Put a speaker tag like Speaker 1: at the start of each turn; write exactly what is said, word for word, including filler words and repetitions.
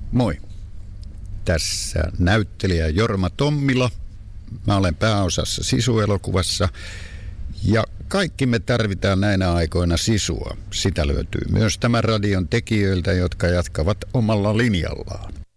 Speaker 1: Moi. Tässä näyttelijä Jorma Tommila. Mä olen pääosassa Sisu-elokuvassa. Ja kaikki me tarvitaan näinä aikoina sisua. Sitä löytyy myös tämän radion tekijöiltä, jotka jatkavat omalla linjallaan.